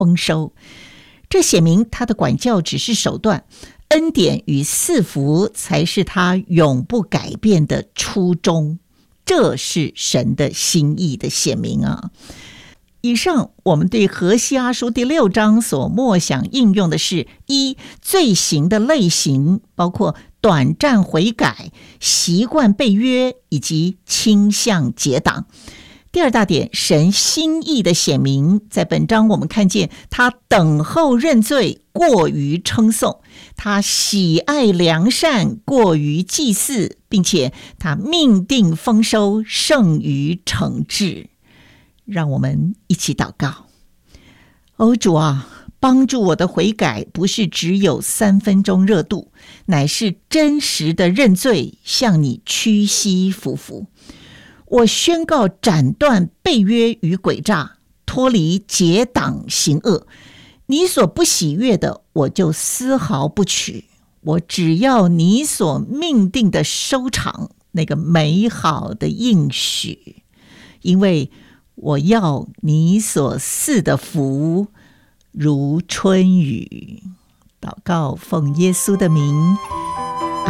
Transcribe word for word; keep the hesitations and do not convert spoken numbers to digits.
丰收。这显明他的管教只是手段，恩典与赐福才是他永不改变的初衷。这是神的心意的显明啊！以上我们对何西阿书第六章所默想应用的是：一、罪行的类型，包括短暂悔改、习惯背约以及倾向结党。第二大点，神心意的显明，在本章我们看见他等候认罪过于称颂，他喜爱良善过于祭祀，并且他命定丰收胜于惩治。让我们一起祷告。哦，主啊，帮助我的悔改不是只有三分钟热度，乃是真实的认罪，向你屈膝俯伏。我宣告斩断背约与诡诈，脱离结党行恶。你所不喜悦的，我就丝毫不取。我只要你所命定的收场，那个美好的应许，因为我要你所赐的福如春雨。祷告奉耶稣的名，